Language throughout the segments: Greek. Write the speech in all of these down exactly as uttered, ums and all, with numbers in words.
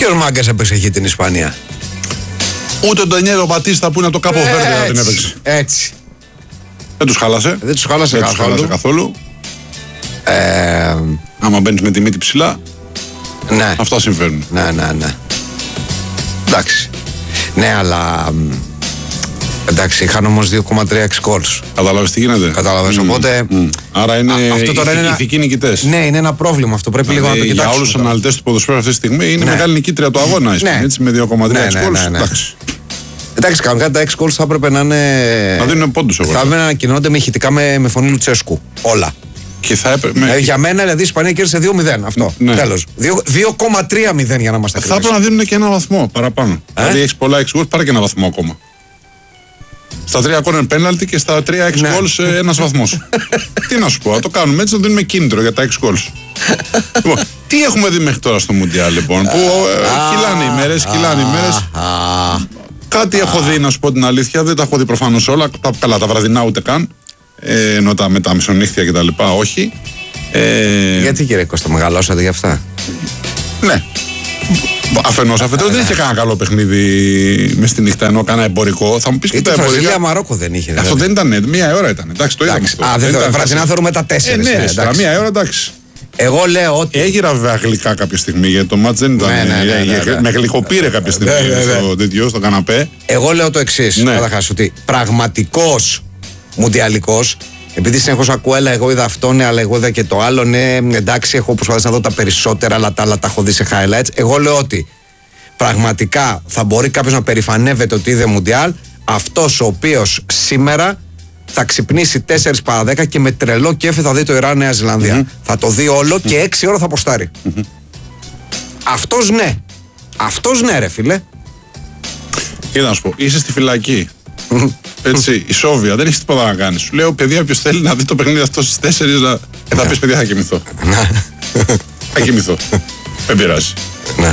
Ποιος μάγκας έπαιξε εκεί την Ισπανία? Ούτε τον Ντανιέλο Μπατίστα που είναι από το Κάπο Βέρντε να την έπαιξε. Έτσι. Δεν τους χάλασε. Δεν τους χάλασε, Δεν τους χάλασε καθόλου. Ε, Άμα μπαίνεις με τη μύτη ψηλά, ναι. αυτά συμβαίνουν. Ναι, ναι, ναι. Εντάξει. Ναι, αλλά. Εντάξει, είχαν όμως δύο κόμμα τρία goals. Κατάλαβες τι γίνεται. Κατάλαβες, Mm. οπότε. Mm. Άρα είναι Α, αυτό τώρα ηθι, είναι ηθικοί νικητές. Ναι, είναι ένα πρόβλημα αυτό. Πρέπει δηλαδή, λίγο να το κοιτάξουμε. για όλους τους αναλυτές του ποδοσφαίρου αυτή τη στιγμή είναι ναι. μεγάλη νικήτρια του αγώνα. Ναι. Έτσι, με δύο κόμμα τρία ναι, ναι, goals. ναι, ναι. Εντάξει. Εντάξει, κανονικά τα έξι goals θα έπρεπε να είναι. Να δίνουν πόντους εγώ. Θα έπρεπε να ανακοινώνονται με ηχητικά με, με φωνή Λουτσέσκου. Όλα. Και θα έπρεπε. Με... Ε, για μένα δηλαδή η Ισπανία κέρδισε δύο μηδέν. Αυτό. Ναι. Τέλος. δύο κόμμα τρία μηδέν για να είμαστε Θα έπρεπε να δίνουν και ένα βαθμό παραπάνω. Ε? Δηλαδή έχει πολλά έξι goals, πάρε και ένα βαθμό ακόμα. Στα τρία corner penalty και στα τρία έξι ναι. goals ένας βαθμός. Τι να σου πω, να το κάνουμε έτσι, να δίνουμε κίνητρο για τα έξι goals. Λοιπόν, τι έχουμε δει μέχρι τώρα στο Μουντιάλ λοιπόν, που ε, κυλάνε οι μέρες, κυλάνε οι μέρες. Κάτι έχω δει, να σου πω την αλήθεια, δεν τα έχω δει προφανώς όλα. Τα, καλά, τα βραδινά ούτε καν. Ε, ενώ τα με τα μεσονύχτια και τα λοιπά, όχι. Ε, Γιατί κύριε Κώστα, μεγαλώσατε γι' αυτά? Ναι. Αφενός, αφετέρου δεν είχε κανένα καλό παιχνίδι μες στη νύχτα, ενώ κανένα εμπορικό. Θα μου πεις και τα εμπορικά. Βραζιλία Μαρόκο δεν είχε. Αυτό δεν ήταν, μία ώρα ήταν. Εντάξει, το είδαμε αυτό. Α, δεν ήταν. Βραζιλία θεωρούμε τα τέσσερα. Ε, ναι, στα μία ώρα εντάξει. Εγώ λέω ότι. Έγιρα βέβαια γλυκά κάποια στιγμή, γιατί το μάτς δεν ήταν. Ναι, ναι, ναι, ναι, ναι. Με γλυκοπήρε κάποια στιγμή ναι, ναι, ναι. στο τέτοιο, στο καναπέ. Εγώ λέω το εξής. Ναι. Καταρχάς, ότι πραγματικός μουντιαλικός, επειδή συνεχώς ακούω, έλα, εγώ είδα αυτό, ναι, αλλά εγώ είδα και το άλλο, ναι, εντάξει, έχω προσπαθήσει να δω τα περισσότερα, αλλά τα άλλα τα έχω δει σε highlights. Εγώ λέω ότι πραγματικά θα μπορεί κάποιος να περηφανεύεται ότι είδε μουντιάλ, αυτός ο οποίος σήμερα θα ξυπνήσει τέσσερα παρά δέκα και με τρελό κέφι θα δει το Ιράν Νέα Ζηλανδία. Mm-hmm. Θα το δει όλο και έξι ώρα θα αποστάρει. Mm-hmm. Αυτός ναι. Αυτός ναι, ρε φίλε. Κοίτα να σου πω, είσαι στη φυλακή. Έτσι, η Σόβια, δεν έχει τίποτα να κάνει. Σου λέω, παιδιά, ποιος θέλει να δει το παιχνίδι αυτό στις τέσσερις, να... ε, θα πεις, παιδιά, θα κοιμηθώ. Θα κοιμηθώ. Δεν πειράζει. Ναι.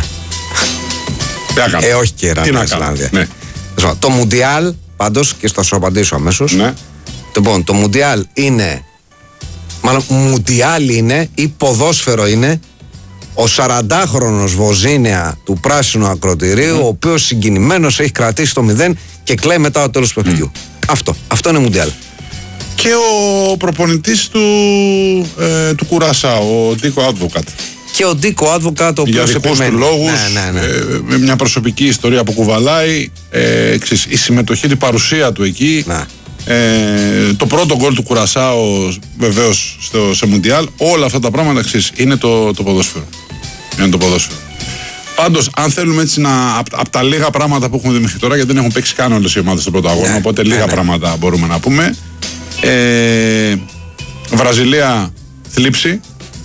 Τι ε, όχι και Ιράν Νέα Ζηλανδία. Ναι. Το Μουντιάλ, πάντως, και θα σου απαντήσω αμέσως. Ναι. Λοιπόν, το Μουντιάλ είναι. Μάλλον, Μουντιάλ είναι ή ποδόσφαιρο είναι ο σαραντάχρονος Βοζίνια του πράσινου ακροτηρίου, mm. ο οποίος συγκινημένος έχει κρατήσει το μηδέν και κλαίει μετά το τέλος του παιχνιδιού. Mm. Αυτό. Αυτό είναι Μουντιάλ. Και ο προπονητής του, ε, του Κουρασά, ο Ντίκο Άντβοκατ. Και ο Ντίκο Άντβοκατ, ο οποίος για δικούς του λόγους, ναι, ναι, ναι. Ε, με μια προσωπική ιστορία που κουβαλάει, ε, εξής, η συμμετοχή, η παρουσία του εκεί, ναι. ε, το πρώτο γκολ του Κουρασάου βεβαίως στο, σε Μουντιάλ, όλα αυτά τα πράγματα εξής, είναι το, το ποδόσφαιρο. Είναι το ποδόσφαιρο. Πάντως, αν θέλουμε έτσι να. Από απ τα λίγα πράγματα που έχουμε δει μέχρι τώρα, γιατί δεν έχουν παίξει καν όλες οι ομάδες στον πρώτο αγώνα, ναι, οπότε ναι, λίγα ναι. πράγματα μπορούμε να πούμε. Ε, Βραζιλία, θλίψη.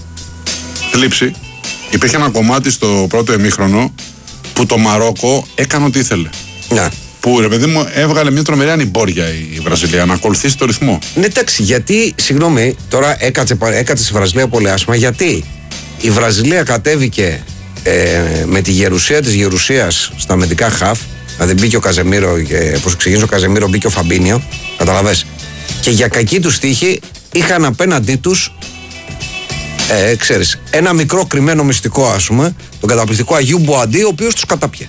Θλίψη. Υπήρχε ένα κομμάτι στο πρώτο ημίχρονο που το Μαρόκο έκανε ό,τι ήθελε. Ναι. Που ρε παιδί μου έβγαλε μια τρομερή ανημπόρια η Βραζιλία να ακολουθήσει το ρυθμό. Ναι, εντάξει, γιατί, συγγνώμη, τώρα έκατσε, έκατσε στη Βραζιλία πολύ άσχημα, γιατί η Βραζιλία κατέβηκε ε, με τη γερουσία της γερουσίας στα αμυντικά χαφ, δηλαδή μπήκε ο Καζεμίρο, και, όπως ξεκίνησε ο Καζεμίρο, μπήκε ο Φαμπίνιο, καταλαβες. Και για κακή τους τύχη είχαν απέναντί τους, ε, ξέρεις, ένα μικρό κρυμμένο μυστικό, ας πούμε, τον καταπληκτικό Αγίου Μποαντί, ο οποίος τους κατάπιε.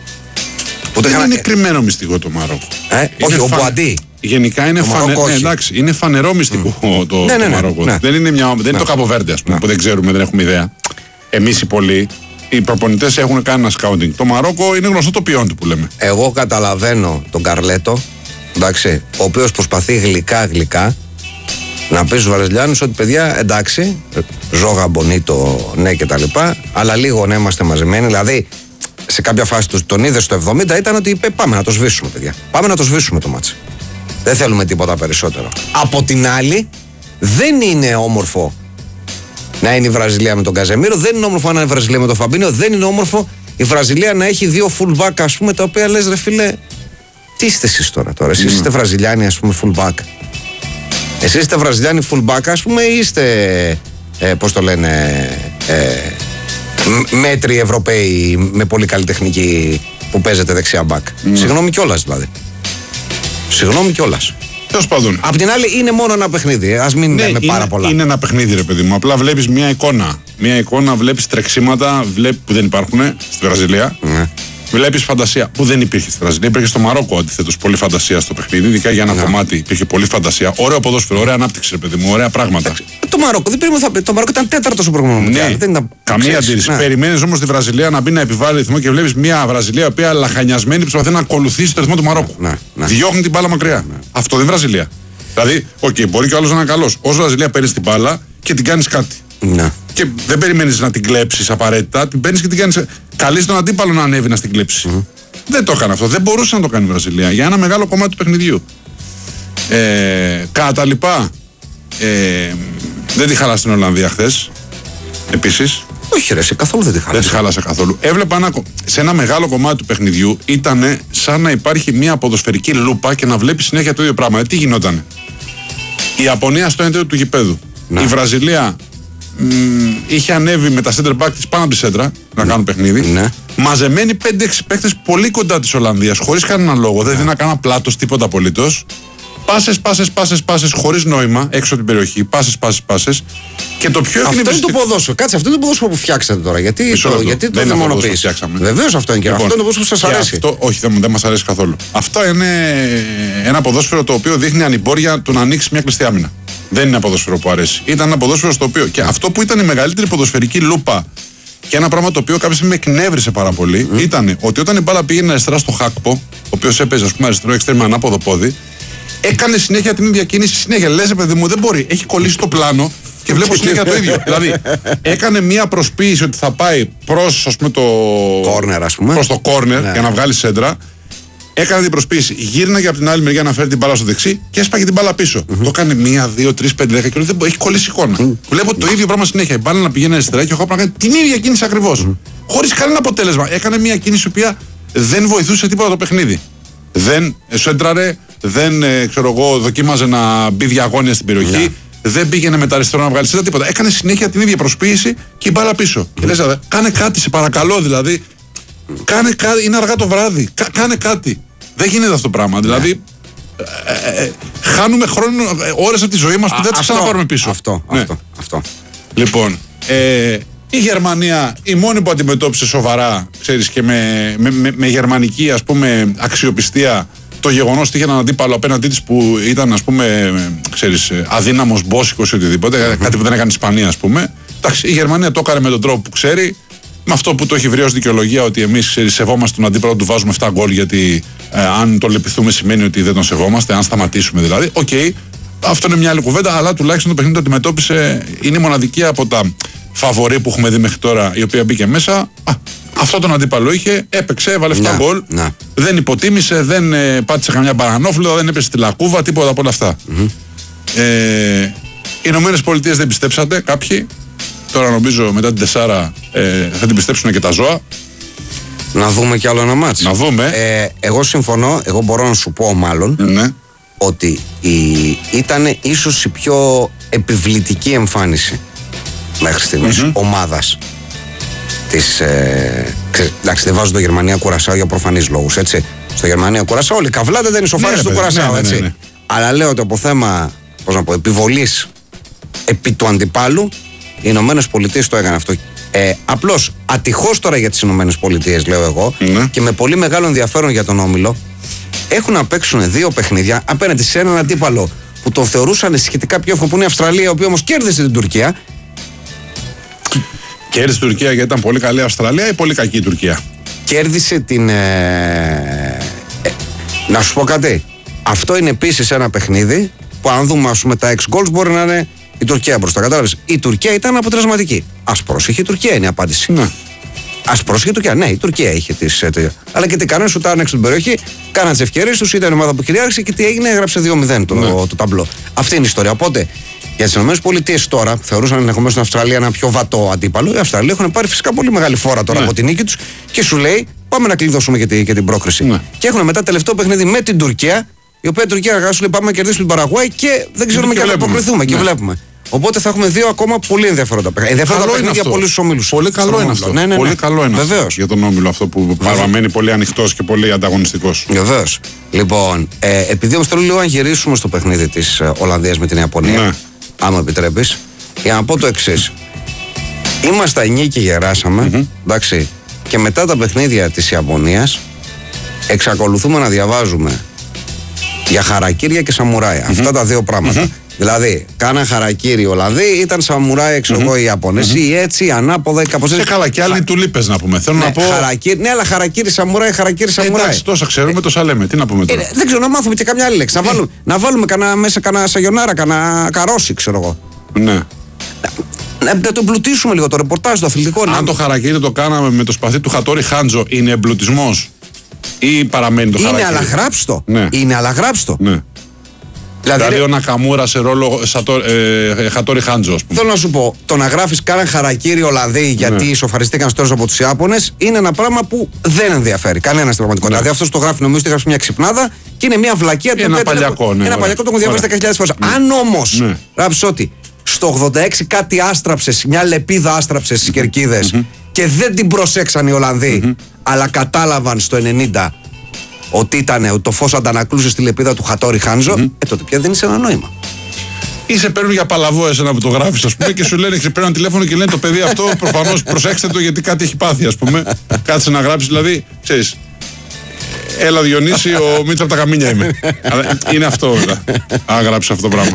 Δεν είχαν... είναι κρυμμένο μυστικό το Μαρόκο. Ε, όχι, ο Μποαντί. Γενικά είναι, φανε... ναι, εντάξει, είναι φανερό μυστικό mm. το, ναι, ναι, το ναι, Μαρόκο. Ναι. Δεν είναι, μια... δεν ναι. είναι το Κάπο Βέρντε, ας πούμε, ναι. που δεν ξέρουμε, δεν έχουμε ιδέα. Εμείς οι πολλοί, οι προπονητές έχουν κάνει ένα σκάουντινγκ. Το Μαρόκο είναι γνωστό το ποιόν του που λέμε. Εγώ καταλαβαίνω τον Καρλέτο, εντάξει, ο οποίος προσπαθεί γλυκά-γλυκά να πει στους Βραζιλιάνους ότι παιδιά, εντάξει, ζώγα, μπονίτο, ναι κτλ. Αλλά λίγο να είμαστε μαζεμένοι. Δηλαδή, σε κάποια φάση τον είδε στο εβδομήντα, ήταν ότι είπε: πάμε να το σβήσουμε, παιδιά. Πάμε να το σβήσουμε το μάτσι. Δεν θέλουμε τίποτα περισσότερο. Από την άλλη, δεν είναι όμορφο να είναι η Βραζιλία με τον Καζεμίρο, δεν είναι όμορφο να είναι η Βραζιλία με τον Φαμπίνιο, δεν είναι όμορφο η Βραζιλία να έχει δύο fullback, ας πούμε, τα οποία λες, ρε φίλε, τι είστε εσείς τώρα, τώρα. Εσείς mm. είστε Βραζιλιάνοι, ας πούμε, fullback. Εσείς είστε Βραζιλιάνοι fullback, ας πούμε, ή είστε, ε, πώς το λένε, ε, μέτροι Ευρωπαίοι με πολύ καλή τεχνική που παίζετε δεξιά μπακ. Mm. Συγγνώμη κιόλας δηλαδή. Συγγνώμη κιόλας. Τέλος πάντων. Απ' την άλλη είναι μόνο ένα παιχνίδι. Ας μην ναι, λέμε είναι, πάρα πολλά. Είναι ένα παιχνίδι, ρε παιδί μου. Απλά βλέπεις μια εικόνα. Μια εικόνα, βλέπεις τρεξίματα βλέπ, που δεν υπάρχουν στη Βραζιλία. Ναι. Βλέπεις φαντασία που δεν υπήρχε στη Βραζιλία. Υπήρχε στο Μαρόκο αντιθέτως πολύ φαντασία στο παιχνίδι. Ειδικά για ένα ναι. κομμάτι υπήρχε πολύ φαντασία. Ωραίο ποδόσφαιρο, ωραία ανάπτυξη, ρε παιδί μου, ωραία πράγματα. Το Μαρόκο, δεν πρέπει, το Μαρόκο ήταν τέταρτο στο προηγούμενο ναι. Μουντιάλ. Δεν ήταν... Καμία αντίρρηση. Ναι. Περιμένεις όμως τη Βραζιλία να μπει να επιβάλλει ρυθμό και βλέπεις μια Βραζιλία η οποία λαχανιασμένη προσπαθεί να ακολουθήσει το ρυθμό του Μαρόκου. Ναι. Ναι. Διώχνει την μπάλα μακριά. Ναι. Αυτό δεν είναι Βραζιλία. Δηλαδή, οκ, okay, μπορεί και ο άλλος να είναι καλός. Όσο Βραζιλία παίρνει την μπάλα και την κάνεις κάτι. Ναι. Και δεν περιμένεις να την κλέψεις απαραίτητα, την παίρνεις και την κάνεις. Καλείς τον αντίπαλο να ανέβει να την κλέψει. Mm. Δεν το έκανε αυτό. Δεν μπορούσε να το κάνει η Βραζιλία για ένα μεγάλο κομμάτι του παιχνιδιού. Ε, κατά τα λοιπά, ε, δεν τη χάλασε την Ολλανδία χθες. Επίσης. Όχι, ρε, καθόλου δεν τη χάλασε. Δεν τη χάλασε καθόλου. Έβλεπα ένα, σε ένα μεγάλο κομμάτι του παιχνιδιού ήταν σαν να υπάρχει μια ποδοσφαιρική λούπα και να βλέπει συνέχεια το ίδιο πράγμα. Τι γινότανε. Η Ιαπωνία στο έντεο του γηπέδου. Να. Η Βραζιλία μ, είχε ανέβει με τα center back της πάνω από τη σέντρα να κάνουν παιχνίδι. Ναι. Μαζεμένοι πέντε έξι παίκτες πολύ κοντά της Ολλανδίας, χωρίς κανένα λόγο. Δεν δίνανε κανένα πλάτος, τίποτα απολύτως. Πάσες, πάσες, πάσες, πάσες, χωρίς νόημα έξω από την περιοχή. Πάσες, πάσες, πάσες. Και το πιο αυτό είναι το ποδόσφαιρο. Κάτσε, αυτό είναι το ποδόσφαιρο που φτιάξατε τώρα. Γιατί το, το, γιατί το δαιμονοποιείς. Βεβαίως αυτό είναι και λοιπόν, αυτό είναι το ποδόσφαιρο που σας αρέσει. Αυτό, όχι, δεν, δεν μας αρέσει καθόλου. Αυτό είναι ένα ποδόσφαιρο το οποίο δείχνει ανημπόρια του να ανοίξει μια κλειστή άμυνα. Δεν είναι ένα ποδόσφαιρο που αρέσει. Ήταν ένα ποδόσφαιρο στο οποίο. Και αυτό που ήταν η μεγαλύτερη ποδοσφαιρική λούπα και ένα πράγμα το οποίο κάποια στιγμή με εκνεύρισε πάρα πολύ mm. ήταν ότι όταν η μπάλα πήγαινε αριστερά στο Χάκπο, ο οποίος έπαιζε ας πούμε αριστερό εξτρέμιο ανάποδο πόδι, έκανε συνέχεια την ίδια κίνηση. Συνέχεια λες, παιδί μου, δεν μπορεί. Έχει κολλήσει το πλάνο και βλέπω συνέχεια το ίδιο. Δηλαδή, έκανε μία προσποίηση ότι θα πάει προς ας πούμε, το corner, ας πούμε. Προς το corner ναι. για να βγάλει σέντρα. Έκανε την προσποίηση. Γύρναγε από την άλλη μεριά να φέρει την μπάλα στο δεξί και έσπαγε την μπάλα πίσω. Mm-hmm. Το έκανε μία, δύο, τρεις, πέντε, δέκα και δεν έχει κολλήσει εικόνα. Mm-hmm. Βλέπω το ίδιο πράγμα συνέχεια. Η μπάλα να πηγαίνει αριστερά και ο Χάπ να κάνει την ίδια κίνηση ακριβώς. Mm-hmm. Χωρίς κανένα αποτέλεσμα. Έκανε μία κίνηση η οποία δεν βοηθούσε τίποτα το παιχνίδι. Δεν σέντραρε, δεν ε, ξέρω εγώ, δοκίμαζε να μπει διαγώνια στην περιοχή. Yeah. Δεν πήγαινε με τα αριστερό να βγάλει σέντρα, τίποτα. Έκανε συνέχεια την ίδια προσποίηση και η μπάλα πίσω. Mm-hmm. Και λες, κάνε κάτι, σε παρακαλώ δηλαδή. Κάνε κάτι, είναι αργά το βράδυ. Κα, κάνε κάτι. Δεν γίνεται αυτό το πράγμα. Yeah. Δηλαδή, ε, ε, χάνουμε χρόνο, ε, ώρες από τη ζωή μας που δεν τις ξαναπάρουμε πίσω. Αυτό, ναι. αυτό, αυτό. Λοιπόν, ε, η Γερμανία, η μόνη που αντιμετώπισε σοβαρά, ξέρεις, και με, με, με, με γερμανική ας πούμε αξιοπιστία το γεγονός ότι είχε έναν αντίπαλο απέναντί της που ήταν ας πούμε, ξέρεις, αδύναμος, μπόσικος ή οτιδήποτε, mm-hmm. κάτι που δεν έκανε η Ισπανία ας πούμε. Εντάξει, η Γερμανία το έκανε με τον τρόπο που ξέρει. Με αυτό που το έχει βρει ως δικαιολογία ότι εμείς ξέρεις, σεβόμαστε τον αντίπαλο, του βάζουμε επτά γκολ γιατί ε, αν το λεπιθούμε σημαίνει ότι δεν τον σεβόμαστε, αν σταματήσουμε δηλαδή. Οκ, okay, αυτό είναι μια άλλη κουβέντα, αλλά τουλάχιστον το παιχνίδι το αντιμετώπισε, είναι η μοναδική από τα φαβορί που έχουμε δει μέχρι τώρα η οποία μπήκε μέσα. Α, αυτό τον αντίπαλο είχε, έπαιξε, έβαλε επτά γκολ, δεν υποτίμησε, δεν ε, πάτησε καμιά παρανόφλουδα, δεν έπεσε στη λακκούβα, τίποτα από όλα αυτά. Mm-hmm. Ε, οι Ηνωμένες Πολιτείες δεν πιστέψατε κάποιοι. Τώρα νομίζω μετά την τεσσάρα ε, θα την πιστέψουν και τα ζώα. Να δούμε κι άλλο ένα μάτς. Να δούμε. Ε, εγώ συμφωνώ, εγώ μπορώ να σου πω μάλλον ναι. ότι η, ήταν ίσως η πιο επιβλητική εμφάνιση μέχρι στιγμής mm-hmm. ομάδας της, ε, ξε, εντάξει δεν βάζω το Γερμανία Κουρασάου για προφανείς λόγους, έτσι. Στο Γερμανία Κουρασάου όλοι καβλάτε δεν ισοφάρισε ναι, του Κουρασάου, ναι, έτσι. Ναι, ναι, ναι. Αλλά λέω ότι από θέμα, πώς να πω, επιβολής επί του αντιπάλου, οι Ηνωμένες Πολιτείες το έκανε αυτό. Ε, απλώς ατυχώς τώρα για τις Ηνωμένες Πολιτείες, λέω εγώ, mm-hmm. και με πολύ μεγάλο ενδιαφέρον για τον Όμιλο, έχουν να παίξουν δύο παιχνίδια απέναντι σε έναν αντίπαλο που τον θεωρούσαν σχετικά πιο εύκολο, που είναι η Αυστραλία, η οποία όμως κέρδισε την Τουρκία. Κέρδισε την Τουρκία γιατί ήταν πολύ καλή η Αυστραλία ή πολύ κακή η Τουρκία? Κέρδισε την. Ε, ε, να σου πω κάτι. Αυτό είναι επίσης ένα παιχνίδι που, αν δούμε ας πούμε, τα έξι goals, μπορεί να είναι η Τουρκία μπροστά. Κατάλαβες. Η Τουρκία ήταν αποτελεσματική. Ας πρόσεχε η Τουρκία, είναι η απάντηση. Ναι. Ας πρόσεχε η Τουρκία. Ναι, η Τουρκία είχε τις. Ε, αλλά και τι κάνανε, σου τα έξω την περιοχή, κάναν τις ευκαιρίες τους, ήταν η ομάδα που κυριάρχησε και τι έγινε, έγραψε δύο μηδέν το, ναι. το, το ταμπλό. Αυτή είναι η ιστορία. Οπότε για τις ΗΠΑ τώρα, που θεωρούσαν ενδεχομένως την Αυστραλία ένα πιο βατό αντίπαλο, οι Αυστραλοί έχουν πάρει φυσικά πολύ μεγάλη φόρα τώρα ναι. από την νίκη τους και σου λέει πάμε να κλειδώσουμε και, τη, και την πρόκριση. Ναι. Και έχουν μετά τελευταίο παιχνίδι με την Τουρκία, η οποία η Τουρκία σου λέει πάμε να κερδίσουμε την Παραγουάη και δεν ξέρουμε και αν αποκριθούμε. Ναι. Και βλέπουμε Οπότε θα έχουμε δύο ακόμα πολύ ενδιαφέροντα παιχνίδια. Ενδιαφέροντα παιχνίδια για πολλούς ομίλους. Πολύ καλό είναι αυτό. Ναι, ναι, ναι. Πολύ καλό είναι αυτό για τον όμιλο αυτό που παραμένει πολύ ανοιχτός και πολύ ανταγωνιστικός. Βεβαίως. Λοιπόν, ε, επειδή όμως θέλω λίγο να γυρίσουμε στο παιχνίδι της ε, Ολλανδίας με την Ιαπωνία, ναι. άμα επιτρέπεις, για να πω το εξής. Είμαστε εννιά και γεράσαμε, mm-hmm. εντάξει, και μετά τα παιχνίδια της Ιαπωνίας εξακολουθούμε να διαβάζουμε για χαρακίρια και σαμουράια. Mm-hmm. Αυτά τα δύο πράγματα. Mm-hmm. Δηλαδή, κάνα χαρακίρι οι Ολλανδοί, ήταν σαμουράι, ξέρω εγώ, mm-hmm. οι Ιαπωνές, mm-hmm. ή έτσι, ανάποδα, ή κάπως έτσι. Σε καλά, και άλλοι Χα... τουλίπες να πούμε. Θέλω ναι, να πω. Χαρακίρι, ναι, αλλά χαρακίρι σαμουράι, χαρακίρι σαμουράι. Εντάξει, τόσα ξέρουμε, ε, τόσα λέμε. Τι να πούμε τώρα. Ε, δεν ξέρω, να μάθουμε και καμιά άλλη λέξη. Να βάλουμε, να βάλουμε κανένα, μέσα κανένα σαγιονάρα, κανένα καρόσι, ξέρω εγώ. Ναι. Να, να το εμπλουτίσουμε λίγο το ρεπορτάζ, το αθλητικό. Αν να... το χαρακίρι το κάναμε με το σπαθί του Χατόρι Χάντζο, είναι εμπλουτισμός ή παραμένει το είναι χαρακίρι? Είναι, αλλά γράψτο. Ναι. Είναι, αλλά γράψτο. Ναι. Δηλαδή, δηλαδή ο Νακαμούρα σε ρόλο ε, Χατόρι Χάντζο, ας πούμε. Θέλω να σου πω, το να γράφεις κάνα χαρακίρι Ολλανδοί γιατί ναι. ισοφαριστήκαν στο τέλος από τους Ιάπωνες είναι ένα πράγμα που δεν ενδιαφέρει κανένα στην πραγματικότητα. Ναι. Δηλαδή αυτός το γράφει, νομίζω ότι γράφει μια ξυπνάδα και είναι μια βλακία του. Ένα παλιακό, ναι. Ένα παλιακό, το έχω διαβάσει δέκα χιλιάδες φορές. Ναι. Αν όμως ναι. γράψεις ότι στο ογδόντα έξι κάτι άστραψες, μια λεπίδα άστραψες στις κερκίδες mm-hmm. και δεν την προσέξαν οι Ολλανδοί, mm-hmm. αλλά κατάλαβαν στο ενενήντα ότι ήταν το φως αντανακλούσε στη λεπίδα του Χατόρι Χάντζο, mm-hmm. ε, τότε πια δεν είσαι ένα νόημα. Ή σε παίρνουν για παλαβό εσένα που το γράφεις, ας πούμε, και σου λένε, σε παίρνουν τηλέφωνο και λένε το παιδί αυτό προφανώς προσέξτε το γιατί κάτι έχει πάθει, ας πούμε. Κάτσε να γράψεις, δηλαδή, ξέρεις. Έλα Διονύση, ο Μήτρα από τα Καμίνια είμαι. Είναι αυτό, δηλαδή, αν γράψεις αυτό το πράγμα.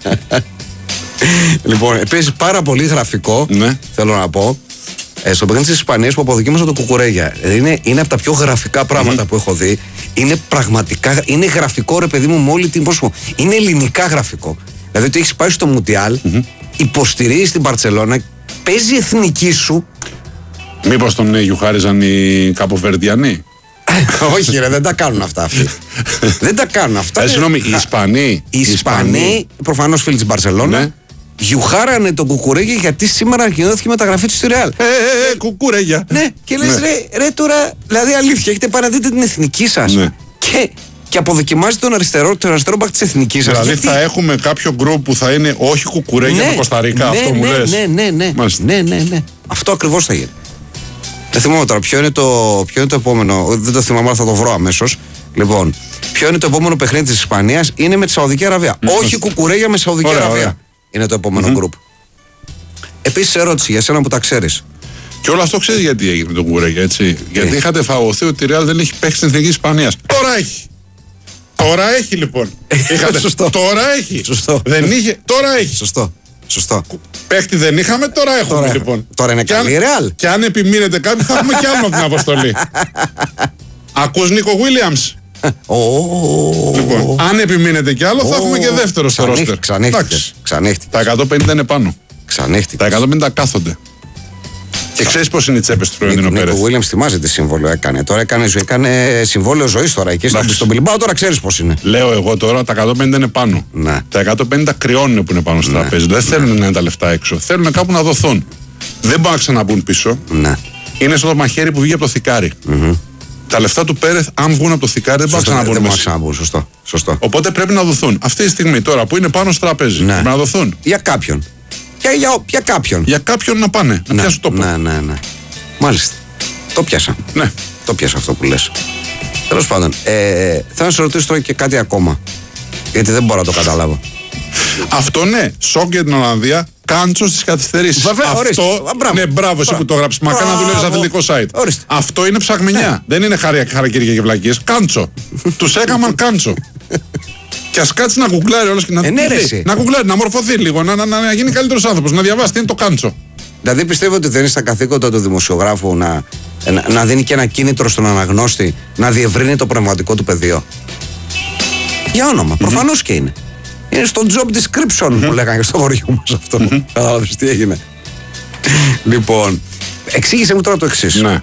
Λοιπόν, επίσης πάρα πολύ γραφικό, ναι. θέλω να πω, ε, στο παιχνίδι της Ισπανίας που αποδοκίμασα το Κουκουρέγια. Είναι, είναι από τα πιο γραφικά πράγματα mm-hmm. που έχω δει. Είναι πραγματικά, είναι γραφικό ρε παιδί μου με όλη την πρόσωπο. Είναι ελληνικά γραφικό. Δηλαδή ότι έχεις πάει στο Μουντιάλ, mm-hmm. υποστηρίζεις την Μπαρτσελώνα, παίζει εθνική σου. Μήπως τον γιουχάριζαν οι Καποβερδιανοί? Όχι ρε, δεν τα κάνουν αυτά αυτοί. Δεν τα κάνουν αυτά. Ε, συγγνώμη, οι Ισπανοί. Οι Ισπανοί, προφανώς φίλοι της Μπαρτσελώνα. Ναι. Γιουχάρανε τον Κουκουρέγια γιατί σήμερα ανακοινώθηκε η μεταγραφή του στη Ρεάλ. Ε, ε, ε, Κουκουρέγια. Ναι, και λες ναι. ρε, ρε τώρα, δηλαδή αλήθεια, έχετε πάει να δείτε την εθνική σας. Ναι. Και, και αποδοκιμάζει τον αριστερό, τον αριστερό μπακ της εθνικής σας. Δηλαδή γιατί... θα έχουμε κάποιο γκρουπ που θα είναι όχι Κουκουρέγια ναι, με Κοσταρίκα, ναι, αυτό ναι, μου ναι, λες. Ναι, ναι, ναι, ναι, ναι, ναι. Αυτό ακριβώς θα γίνει. Δεν θυμάμαι τώρα ποιο είναι το, ποιο είναι το επόμενο, δεν το θυμάμαι, αλλά θα το βρω αμέσως. Λοιπόν, ποιο είναι το επόμενο παιχνίδι της Ισπανίας? Είναι με τη Σαουδική Αραβία. Mm. Όχι Κουκουρέγια με Σαουδική ωραία, Αραβία. Ωραία. Είναι το επόμενο γκρουπ. Mm-hmm. Επίσης, ερώτηση για σένα που τα ξέρεις. Και όλο αυτό ξέρεις γιατί έγινε με τον Κουκουρέγια, έτσι. Yeah. Γιατί είχατε φαγωθεί ότι η Ρεάλ δεν έχει παίξει στην εθνική Ισπανίας. Τώρα έχει. Τώρα έχει λοιπόν. Είχατε... Σωστό. Τώρα έχει. Σωστό. Δεν είχε. Τώρα έχει. Σωστό. Σωστό. Παίχτη δεν είχαμε, τώρα έχουμε τώρα λοιπόν. Τώρα είναι καλή η Ρεάλ. Και αν επιμείνετε κάποιοι θα έχουμε κι άλλο από την αποστολή. Ακούς Νίκο Βίλιαμς? Oh. Λοιπόν, αν επιμείνετε κι άλλο, oh. θα έχουμε και δεύτερο στο ρόστερ. Ξανέχτηκε. Τα εκατόν πενήντα είναι πάνω. Ξανέχτηκε. Τα εκατόν πενήντα κάθονται. Και ξέρεις πώς είναι οι τσέπες του Φλωρεντίνο Πέρεθ. Ο Βίλιαμς θυμάσαι τι σύμβολο έκανε. Τώρα έκανε, έκανε συμβόλαιο ζωής τώρα εκεί στον Μπιλμπάο. Τώρα ξέρεις πώς είναι. Λέω εγώ τώρα τα εκατόν πενήντα είναι πάνω. Ναι. Τα εκατόν πενήντα κρυώνουν που είναι πάνω στο ναι. τραπέζι. Δεν θέλουν ναι. να είναι τα λεφτά έξω. Θέλουν κάπου να δοθούν. Δεν μπορούν να ξαναμπούν πίσω. Ναι. Είναι στο μαχαίρι που βγήκε από το θικάρι. Mm-hmm. Τα λεφτά του Πέρεθ, αν βγουν από το θικάρι, δεν μπορούν να ξαναμπούν. Σωστό. Σωστό. Οπότε πρέπει να δοθούν. Αυτή τη στιγμή τώρα που είναι πάνω στο τραπέζι. Ναι. Πρέπει να δοθούν. Για κάποιον. Για, για, για κάποιον. Για κάποιον να πάνε. Να ναι. πιάσουν τόπο. Ναι, ναι, ναι. Μάλιστα. Το πιάσα. Ναι. Το πιάσα αυτό που λες. Τέλος πάντων, ε, θέλω να σε ρωτήσω τώρα και κάτι ακόμα. Γιατί δεν μπορώ να το καταλάβω. Αυτό ναι, σοκ για την Ολλανδία, κάντσο στις καθυστερήσεις. Βέβαια, αυτό, ορίστε. Μπράβο. Ναι, μπράβο, εσύ που το έγραψες. Μακάρι να δουλεύεις αθλητικό site. Ορίστε. Αυτό είναι ψαγμενιά. Ναι. Δεν είναι χαρακίρια και βλακίες. Κάντσο. Τους έκαναν κάντσο. Και ας κάτσει να γκουγκλάρει όλος και να, ε, ναι, να γκουγκλάρει, να μορφωθεί λίγο, να, να, να, να γίνει καλύτερος άνθρωπος, να διαβάσει τι είναι το κάντσο. Δηλαδή πιστεύω ότι δεν είναι στα καθήκοντα του δημοσιογράφου να, να, να δίνει και ένα κίνητρο στον αναγνώστη να διευρύνει το πνευματικό του πεδίο. Για όνομα, mm-hmm. προφανώς και είναι. Είναι στο job description mm-hmm. που λέγανε στο χωριό μας αυτό. Mm-hmm. Κατάλαβες τι έγινε. Λοιπόν, εξήγησε μου τώρα το εξής. Ναι.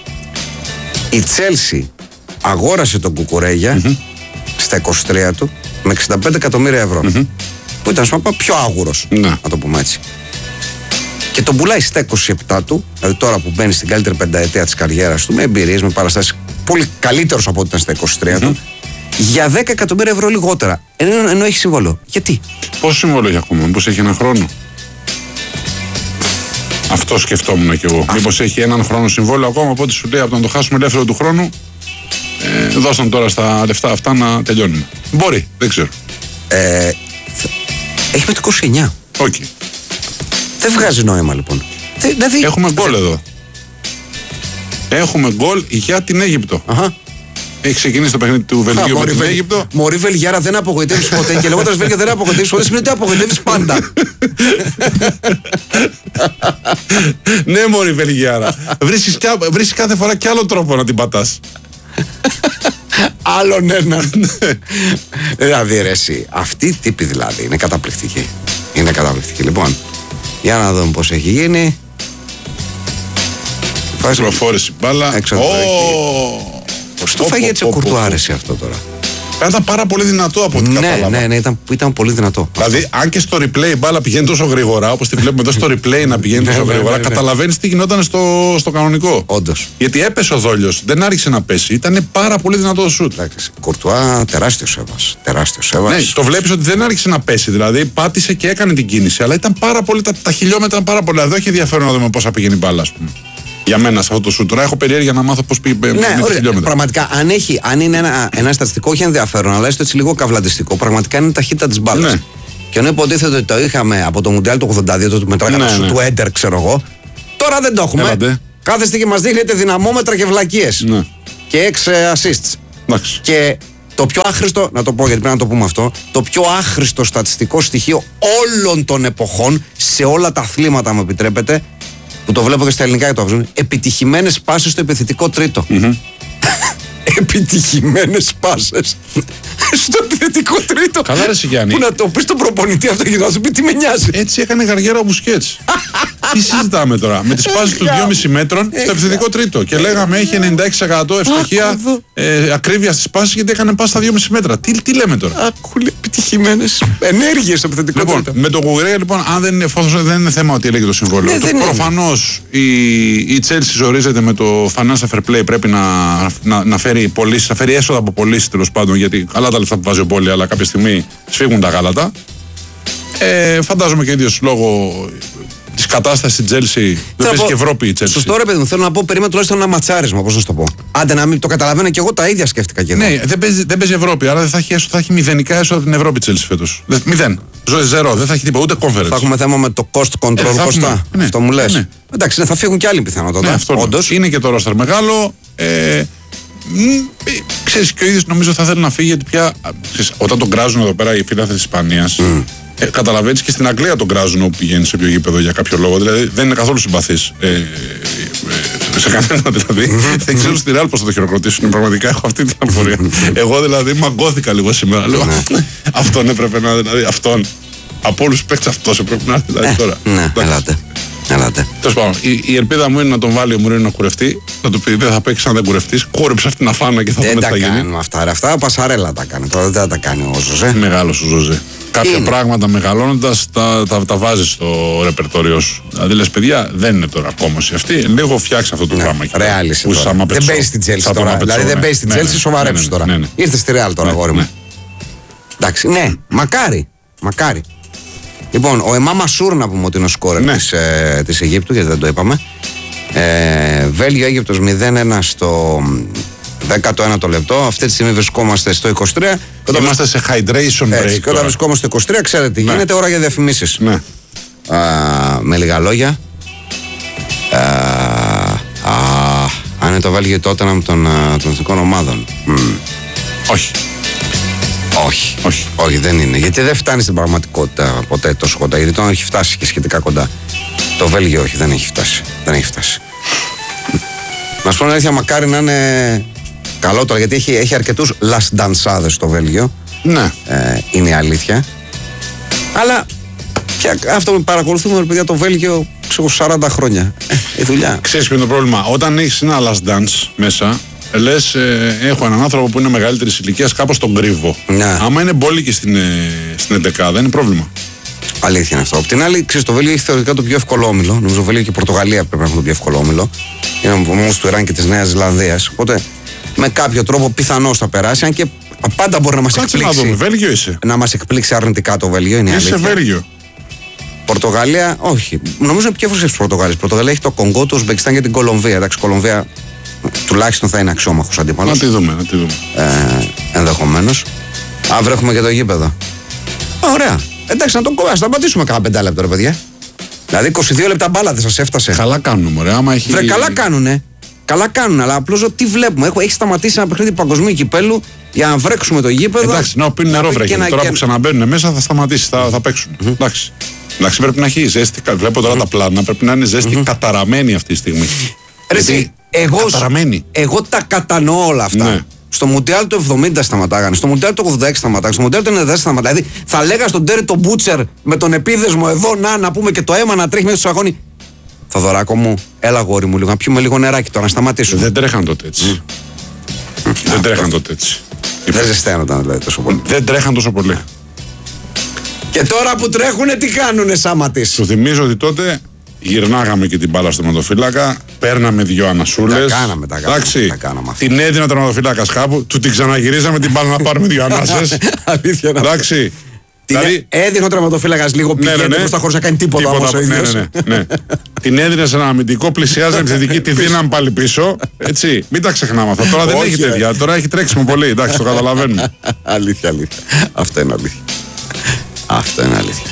Η Τσέλσι αγόρασε τον Κουκουρέγια mm-hmm. στα είκοσι τρία του με εξήντα πέντε εκατομμύρια ευρώ. Mm-hmm. Που ήταν σπα, πιο άγουρος, ναι. να το πούμε έτσι. Και τον πουλάει στα είκοσι επτά του, δηλαδή τώρα που μπαίνει στην καλύτερη πενταετία της καριέρας του, με εμπειρίες, με παραστάσεις πολύ καλύτερος από ό,τι ήταν στα είκοσι τρία mm-hmm. του, για δέκα εκατομμύρια ευρώ λιγότερα. Ενώ, ενώ έχει συμβόλαιο. Γιατί? Πόσο συμβόλαιο έχει ακόμα, πώς έχει ένα χρόνο? Αυτό σκεφτόμουν κι εγώ. Μήπως έχει έναν χρόνο συμβόλαιο ακόμα, οπότε σου λέει από να το χάσουμε ελεύθερο του χρόνου, ε, δώσαν τώρα στα λεφτά αυτά να τελειώνουν. Μπορεί, δεν ξέρω. Ε, έχει με το είκοσι εννιά. Όχι. Okay. Δεν βγάζει νόημα λοιπόν. Δηλαδή, έχουμε γκολ δε... εδώ. Έχουμε γκολ για την Αίγυπτο. Αχα. Έχει ξεκινήσει το παιχνίδι του Βελγίου με την Βελ... Αίγυπτο. Μωρή Βελγιάρα, δεν απογοητεύει ποτέ. Και λέγοντα Βέλγια δεν απογοητεύει ποτέ, σημαίνει ότι απογοητεύει πάντα. Ναι, Μωρή Βελγιάρα. Βρίσκει κάθε φορά κι άλλο τρόπο να την πατάς. Άλλον έναν. Δηλαδή, ρε, εσύ, αυτή η τύπη δηλαδή είναι καταπληκτική. Είναι καταπληκτική. Λοιπόν, για να δούμε πώς έχει γίνει. Προφόρηση μπάλα. Έξω από Πώς το φάγει έτσι ο Κουρτουάρεση αυτό τώρα. Ήταν πάρα πολύ δυνατό από ό,τι ναι, κατάλαβα. Ναι, ναι, ήταν, ήταν πολύ δυνατό. Δηλαδή, αν και στο replay η μπάλα πηγαίνει τόσο γρήγορα, όπως τη βλέπουμε εδώ στο replay να πηγαίνει τόσο γρήγορα, καταλαβαίνεις τι γινόταν στο, στο κανονικό. Όντως. Γιατί έπεσε ο Δόλιος, δεν άρχισε να πέσει. Ήταν πάρα πολύ δυνατό το σουτ. Κουρτουά, τεράστιο σέβας. Τεράστιο σέβας. Ναι, το βλέπεις ότι δεν άρχισε να πέσει. Δηλαδή, πάτησε και έκανε την κίνηση. Αλλά ήταν πάρα πολύ, τα, τα χιλιόμετρα ήταν πάρα πολλά. Δεν έχει ενδιαφέρον να δούμε πώς θα πηγαίνει η μπάλα, ας πούμε. Για μένα σε αυτό το σουτ. Τώρα έχω περιέργεια να μάθω πώς πήγε. Ναι, ωραία, πραγματικά, αν, έχει, αν είναι ένα, ένα στατιστικό, όχι ενδιαφέρον, αλλά έστω έτσι λίγο καυλαντιστικό, πραγματικά είναι η ταχύτητα της μπάλας. Ναι. Και ενώ υποτίθεται ότι το είχαμε από το Μουντιάλ του ογδόντα δύο, το του μετράγαμε ναι, ναι. του Έντερ, ξέρω εγώ, τώρα δεν το έχουμε. Έλατε. Κάθε στιγμή μας δείχνετε δυναμόμετρα και βλακίες. Ναι. Και έξι assists. Εντάξει. Και το πιο άχρηστο, να το πω γιατί πρέπει να το πούμε αυτό, το πιο άχρηστο στατιστικό στοιχείο όλων των εποχών, σε όλα τα αθλήματα, μου επιτρέπετε, που το βλέπω και στα ελληνικά και το αφήνουν, επιτυχημένες πάσες στο επιθετικό τρίτο. Mm-hmm. Επιτυχημένες πάσες στο επιθετικό τρίτο. Καλά, ρε Γιάννη. Που να το πει στον προπονητή αυτό και να σου πει τι με νοιάζει. Έτσι έκανε γαργέρα ο Μπουσκέτς. Τι συζητάμε τώρα. Με τις πάσες του δυόμισι μέτρων στο επιθετικό τρίτο. Και λέγαμε έχει ενενήντα έξι τοις εκατό ευστοχία ε, ακρίβεια στις πάσες γιατί έκανε πάση στα δυόμισι μέτρα. Τι, τι λέμε τώρα. Ακούλε επιτυχημένες ενέργειες στο επιθετικό λοιπόν, τρίτο. Με τον Κουγκουρέα λοιπόν, αν δεν είναι, δεν είναι θέμα ότι έλεγε το συμβόλαιο. Ναι, το, προφανώς η, η Chelsea ζορίζεται με το financial fair play. Πρέπει να, να, να φέρει πωλήσεις, να φέρει έσοδα από πωλήσεις τέλος πάντων. Γιατί καλά τα λεφτά που βάζει ο Πόλη, αλλά κάποια στιγμή σφίγγουν τα γάλατα. Ε, φαντάζομαι και ίδιος λόγω της κατάστασης στην Chelsea. Δεν παίζει και Ευρώπη η Chelsea. Σωστό, ρε παιδί μου, θέλω να πω, περίμενα τουλάχιστον ένα ματσάρισμα, πώς να σου το πω. Άντε να μην το καταλαβαίνω και εγώ τα ίδια σκέφτηκα και εγώ. Ναι, δεν παίζει, δεν παίζει Ευρώπη, άρα δεν θα έχει, έσω, θα έχει μηδενικά έσοδα από την Ευρώπη Chelsea φέτος. Μηδέν. Ζωή ζερό, δεν θα έχει τίποτα, ούτε conference. Θα έχουμε θέμα με το cost control, ε, κοστά. Ναι, αυτό μου λες. Ναι. Εντάξει, ναι, θα φύγουν και άλλοι πιθανότατα. Ναι, όντως. Είναι και το roster μεγάλο. Ε, ξέρεις, και ο ίδιος νομίζω θα θέλει να φύγει γιατί πια ξέρεις, όταν τον κράζουν εδώ πέρα οι φίλοι της Ισπανίας. Mm. Ε, καταλαβαίνεις και στην Αγγλία τον κράζουν όπου πηγαίνει σε ποιο γήπεδο για κάποιο λόγο. Δηλαδή δεν είναι καθόλου συμπαθής. Ε, ε, ε, σε κανένα δηλαδή. Mm-hmm. Δεν ξέρω στη Ρεάλ πώς θα το χειροκροτήσουν. Πραγματικά έχω αυτή την αμφορία. Εγώ δηλαδή μαγκώθηκα λίγο σήμερα. Λέω, αυτόν έπρεπε να δηλαδή. Αυτόν. Από όλους τους παίκτες αυτός έπρεπε να έρθει δηλαδή τώρα. Ναι, ελάτε. Ελάτε. Τέλος πάντων, η, η ελπίδα μου είναι να τον βάλει ο Μουρίνιο να κουρευτεί. Να του πει: δεν θα παίξει αν δεν κουρευτεί. Κόρεψε αυτή την αφάνα και θα δούμε τι θα γίνει. Δεν τα κάνουμε αυτά. Ρε. Αυτά Πασαρέλα τα κάνει. Τώρα δεν τα κάνει ο Ζωζέ. Μεγάλος ο Ζωζέ. Κάποια είναι. Πράγματα μεγαλώνοντας τα, τα, τα βάζει στο ρεπερτόριό σου. Δηλαδή λες, παιδιά, δεν είναι τώρα απόμωση αυτή. Λίγο φτιάξει αυτό το ναι, πράγμα. Ρεάλισε. Δεν παίζει στην Chelsea τώρα. Δηλαδή δεν παίζει στην Chelsea, σοβαρέψου τώρα. Ήρθε στη Ρεάλ τώρα, αγόρι μου. Εντάξει, ναι, μακάρι. Μακάρι. Λοιπόν, ο Εμά Μασούρ να πούμε ότι είναι ο σκόρερ ναι. της, ε, της Αιγύπτου, γιατί δεν το είπαμε. Ε, Βέλγιο-Αίγυπτος μηδέν ένα στο δέκατο ένατο λεπτό. Αυτή τη στιγμή βρισκόμαστε στο είκοσι τρία. Είμαστε σε hydration break. Έτσι, και όταν βρισκόμαστε στο είκοσι τρία, ξέρετε τι ναι. γίνεται, ώρα για διαφημίσεις. Ναι. Α, με λίγα λόγια. Α, α, αν είναι το Βέλγιο τότε να των, των εθνικών ομάδων. Mm. Όχι. Όχι. Όχι. Όχι, δεν είναι. Γιατί δεν φτάνει στην πραγματικότητα ποτέ τόσο κοντά. Γιατί τώρα έχει φτάσει και σχετικά κοντά. Το Βέλγιο όχι, δεν έχει φτάσει. Δεν έχει φτάσει. Να σου πω την αλήθεια, μακάρι να είναι καλό τώρα, γιατί έχει, έχει αρκετούς λασντανσάδες στο Βέλγιο. Ναι. Ε, είναι η αλήθεια. Αλλά πια, αυτό που παρακολουθούμε, παιδιά, το Βέλγιο ξέρω σαράντα χρόνια. Ε, η δουλειά. Ξέρεις ποιο είναι το πρόβλημα. Όταν έχεις ένα last dance μέσα. Λες, ε, έχω έναν άνθρωπο που είναι μεγαλύτερης ηλικίας, κάπως τον κρύβω. Ναι. Άμα είναι μπόλικη στην, ε, στην εντεκάδα, είναι πρόβλημα. Αλήθεια είναι αυτό. Απ' την άλλη, ξέρεις, το Βέλγιο έχει θεωρητικά το πιο εύκολο όμιλο. Νομίζω το Βέλγιο και η Πορτογαλία πρέπει να έχουν το πιο εύκολο όμιλο. Είναι όμως του Ιράν και της Νέας Ζηλανδίας. Οπότε με κάποιο τρόπο πιθανώς θα περάσει. Αν και πάντα μπορεί να μας εκπλήξει. Να δούμε, Βέλγιο είσαι. Να μας εκπλήξει αρνητικά το Βέλγιο. Είναι είσαι αλήθεια. Βέλγιο. Πορτογαλία, όχι. Νομίζω είναι πιο φρέσκο τη Πορτογαλία. Η Πορτογαλία έχει το Κονγκό, το Ουσμπεκιστάν και την Κολομβία. Εντάξει, η Κολομβία τουλάχιστον θα είναι αξιόμαχο αντίπαλο. Να τη δούμε, να τη δούμε. Ε, Ενδεχομένως. Αύριο έχουμε και το γήπεδο. Ωραία. Εντάξει, να το κόβουμε. Α σταματήσουμε κάνα πεντάλεπτο, ρε παιδιά. Δηλαδή είκοσι δύο λεπτά μπάλα δεν σας έφτασε. Καλά κάνουν, μωρέ. Άμα έχει... Βρε, καλά κάνουνε. Καλά κάνουν, αλλά απλώς τι βλέπουμε. Έχω, έχει σταματήσει ένα παιχνίδι παγκοσμίου κυπέλου για να βρέξουμε το γήπεδο. Εντάξει, να πίνουν νερό βρέχει. Τώρα και... που ξαναμπαίνουν μέσα θα σταματήσει, θα, θα παίξουν. Mm-hmm. Εντάξει. Εντάξει, πρέπει να έχει ζέστη. Βλέπω τώρα mm-hmm. τα πλάνα, πρέπει να είναι ζέστη mm-hmm. καταραμένη αυτή τη στιγμή. Ρε, εσύ, εγώ, εγώ τα κατανοώ όλα αυτά. Ναι. Στο Μουντιάλ του εβδομήντα σταματάγανε, στο Μουντιάλ του ογδόντα έξι σταματάγανε, στο Μουντιάλ του ενενήντα τέσσερα σταματάγανε. Δηλαδή θα λέγα στον Τέρι τον Μπούτσερ με τον επίδεσμο εδώ να, να πούμε και το αίμα να τρέχει μέσα στο αγώνι. Θοδωράκο μου, έλα γόρι μου λίγο, να πιούμε λίγο νεράκι τώρα, να σταματήσουμε. Δεν τρέχαν τότε έτσι. Mm. Δεν τρέχαν τότε έτσι. Δεν ζεσταίνονταν δηλαδή τόσο πολύ. Δεν τρέχαν τόσο πολύ. Και τώρα που τρέχουνε, τι κάνουνε σάματις. Σου θυμίζω ότι τότε γυρνάγαμε και την μπάλα στο τερματοφύλακα, παίρναμε δυο ανασούλες. Τα κάναμε, τα κάναμε. Τα κάναμε την έδινα τερματοφύλακα κάπου, του την ξαναγυρίζαμε την μπάλα να πάρουμε δύο ανάσες. Αλήθεια. Εντάξει. Την δηλαδή... έδινε ο τερματοφύλακας λίγο πηγαίνει ναι, ναι, ναι. χωρίς να κάνει τίποτα, τίποτα όμως ο ίδιος. Ναι, ναι, ναι. Την έδινε σε ένα αμυντικό, πλησιάζει επιθετική, τη δίναμε πάλι πίσω. Έτσι, μην τα ξεχνάμε αυτά. Τώρα δεν έχει τέτοια. Τώρα έχει τρέξιμο πολύ. Εντάξει, το καταλαβαίνουμε. Αλήθεια, αλήθεια. Αυτό είναι αλήθεια. Αυτό είναι αλήθεια.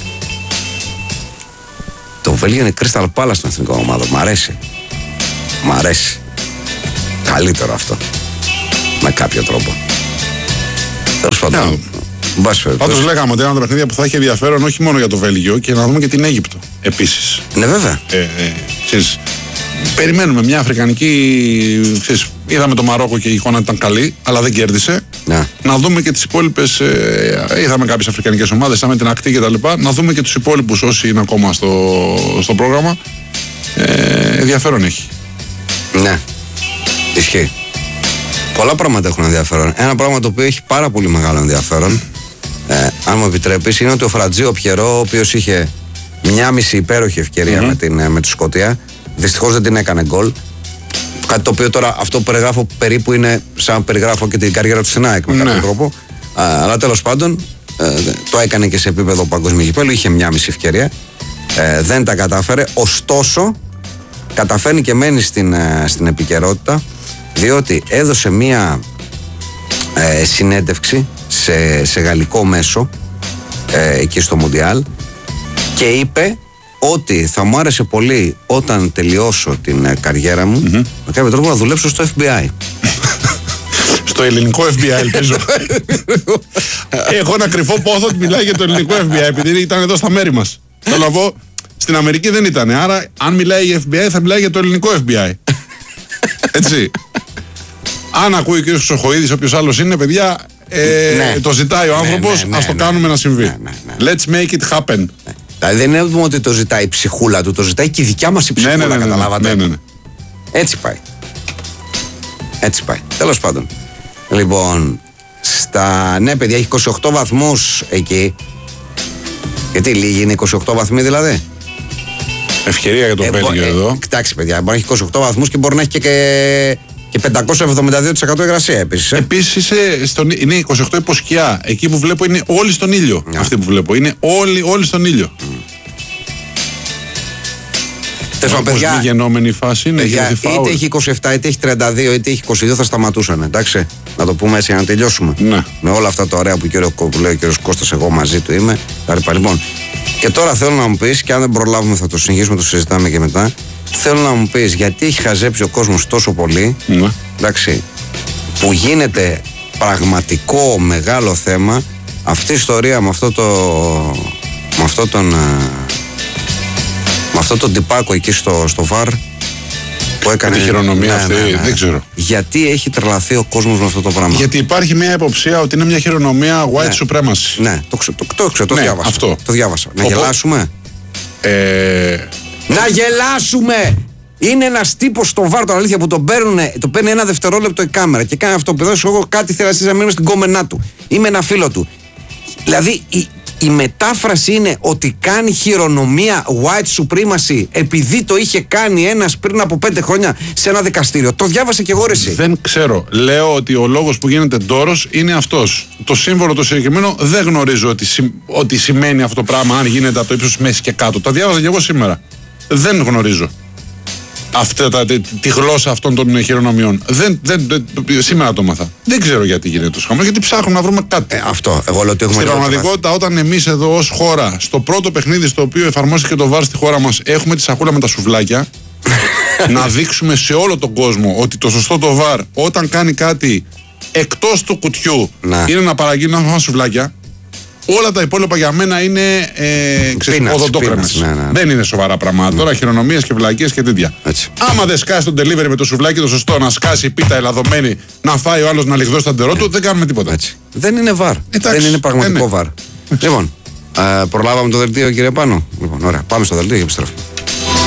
Το Βέλγιο είναι Crystal Palace στην εθνικό ομάδα. Μ' αρέσει. Μ' αρέσει. Καλύτερο αυτό. Με κάποιο τρόπο. Τέλος πάντων. Πάντως λέγαμε ότι είναι ένα παιχνίδι που θα έχει ενδιαφέρον όχι μόνο για το Βέλγιο και να δούμε και την Αίγυπτο επίσης. Ναι, βέβαια. Ε, ε, ξέρεις, περιμένουμε μια αφρικανική. Ξέρεις, είδαμε το Μαρόκο και η εικόνα ήταν καλή, αλλά δεν κέρδισε. Ναι. Να δούμε και τις υπόλοιπες. Ε, είδαμε κάποιες αφρικανικές ομάδες, είδαμε την Ακτή κτλ. Να δούμε και τους υπόλοιπους όσοι είναι ακόμα στο, στο πρόγραμμα. Ε, ενδιαφέρον έχει. Ναι. Ισχύει. Πολλά πράγματα έχουν ενδιαφέρον. Ένα πράγμα το οποίο έχει πάρα πολύ μεγάλο ενδιαφέρον, ε, αν μου επιτρέπεις, είναι ότι ο Φρατζίο Πιερό, ο οποίος είχε μια μισή υπέροχη ευκαιρία mm-hmm. με, την, με τη Σκωτία, δυστυχώς δεν την έκανε γκολ. Κάτι το οποίο τώρα αυτό που περιγράφω περίπου είναι σαν να περιγράφω και την καριέρα του στην ΑΕΚ με κάποιο mm-hmm. τρόπο. Α, αλλά τέλος πάντων ε, το έκανε και σε επίπεδο παγκοσμίου κυπέλλου, είχε μια μισή ευκαιρία. Ε, δεν τα κατάφερε. Ωστόσο, καταφέρνει και μένει στην, ε, στην επικαιρότητα, διότι έδωσε μία ε, συνέντευξη σε, σε γαλλικό μέσο ε, εκεί στο Μουντιάλ και είπε ότι θα μου άρεσε πολύ όταν τελειώσω την ε, καριέρα μου mm-hmm. με κάποιο τρόπο να δουλέψω στο εφ μπι άι. Στο ελληνικό εφ μπι άι ελπίζω. Έχω ένα κρυφό πόθο ότι μιλάει για το ελληνικό εφ μπι άι επειδή ήταν εδώ στα μέρη μας. Θέλω να πω, στην Αμερική δεν ήταν, άρα αν μιλάει για εφ μπι άι θα μιλάει για το ελληνικό εφ μπι άι. Έτσι. Αν ακούει ο κ. Χρυσοχοΐδης, όποιος άλλος είναι, παιδιά, ε, ναι. το ζητάει ο άνθρωπος, ναι, ναι, ναι, ας το ναι, κάνουμε ναι, να συμβεί. Ναι, ναι, ναι. Let's make it happen. Ναι. Δηλαδή δεν είναι ότι το ζητάει η ψυχούλα του, το ζητάει και η δικιά μας η ψυχούλα, ναι, ναι, ναι, καταλάβατε. Ναι, ναι, ναι. Έτσι πάει. Έτσι πάει. Τέλος πάντων. Λοιπόν, στα... ναι παιδιά, έχει είκοσι οκτώ βαθμούς εκεί. Γιατί λίγοι είναι είκοσι οκτώ βαθμοί δηλαδή. Ευκαιρία για το ε, Βέλγιο ε, εδώ. Κοιτάξτε παιδιά, μπορεί να έχει είκοσι οκτώ βαθμούς και μπορεί να έχει και... και... και πεντακόσια εβδομήντα δύο τοις εκατό υγρασία επίσης. Ε. Επίσης είναι είκοσι οκτώ υποσκιά. Εκεί που βλέπω είναι όλοι στον ήλιο. Yeah. Αυτοί που βλέπω είναι όλοι, όλοι στον ήλιο. Mm. Τέλος πάντων, παιδιά. Μη γεννόμενη φάση είναι. Παιδιά, είτε έχει είκοσι επτά, είτε έχει τριάντα δύο, είτε έχει είκοσι δύο θα σταματούσαν. Εντάξει. Να το πούμε έτσι για να τελειώσουμε. Ναι. Με όλα αυτά τα ωραία που, κύριο, που λέει ο κύριος Κώστας, εγώ μαζί του είμαι. Λοιπόν, και τώρα θέλω να μου πεις, και αν δεν προλάβουμε θα το συνεχίσουμε, το συζητάμε και μετά. Θέλω να μου πεις γιατί έχει χαζέψει ο κόσμος τόσο πολύ, ναι. εντάξει, που γίνεται πραγματικό μεγάλο θέμα αυτή η ιστορία με αυτό το με αυτό τον με αυτό τον τυπάκο εκεί στο, στο βαρ που έκανε τη χειρονομία ναι, αυτή, ναι, ναι. δεν ξέρω. Γιατί έχει τρελαθεί ο κόσμος με αυτό το πράγμα. Γιατί υπάρχει μια υποψία ότι είναι μια χειρονομία white ναι. supremacy. Ναι, το ξέρω, το, το, το, το, ναι, διάβασα. Αυτό. Το διάβασα. Να Οπό... γελάσουμε. Ε... Να γελάσουμε! Είναι ένας τύπος στο βάρ, το αλήθεια, που τον παίρνουν, το παίρνει ένα δευτερόλεπτο η κάμερα και κάνει αυτό που εδώ εγώ κάτι θέλω να μείνω στην κόμενά του ή με ένα φίλο του. Δηλαδή η, η μετάφραση είναι ότι κάνει χειρονομία white supremacy επειδή το είχε κάνει ένας πριν από πέντε χρόνια σε ένα δικαστήριο. Το διάβασε και εγώ, ρε εσύ. Δεν ξέρω. Λέω ότι ο λόγος που γίνεται ντόρος είναι αυτός. Το σύμβολο το συγκεκριμένο δεν γνωρίζω ότι, ότι σημαίνει αυτό το πράγμα, αν γίνεται από το ύψος μέση και κάτω. Το διάβαζα και εγώ σήμερα. Δεν γνωρίζω αυτή, τα, τη, τη γλώσσα αυτών των χειρονομιών. Δεν, δεν, δεν, σήμερα το μάθα. Δεν ξέρω γιατί γίνεται το χαμό, γιατί ψάχνουμε να βρούμε κάτι. Ε, αυτό. Εγώ λέω ότι έχουμε. Στην πραγματικότητα, όταν εμείς εδώ ως χώρα, στο πρώτο παιχνίδι στο οποίο εφαρμόστηκε το βαρ στη χώρα μας, έχουμε τη σακούλα με τα σουβλάκια, να δείξουμε σε όλο τον κόσμο ότι το σωστό το βαρ, όταν κάνει κάτι εκτός του κουτιού, να. είναι να παραγγείλει ένα σουβλάκια. Όλα τα υπόλοιπα για μένα είναι ε, οδοντόκρεμες. Ναι, ναι, ναι. Δεν είναι σοβαρά πράγματα. Mm. Τώρα χειρονομίες και βλακίες και τέτοια. Έτσι. Άμα δεν σκάσει τον delivery με το σουβλάκι το σωστό, να σκάσει πίτα ελαδωμένη, να φάει ο άλλος να λιγδώσει τα ντερό του, δεν κάνουμε τίποτα. Έτσι. Δεν είναι βαρ. Εντάξει, δεν είναι πραγματικό ναι, ναι. βαρ. Λοιπόν, ε, προλάβαμε το δελτίο, κύριε Πάνο. Λοιπόν, ωραία, πάμε στο δελτίο και επιστρέφουμε.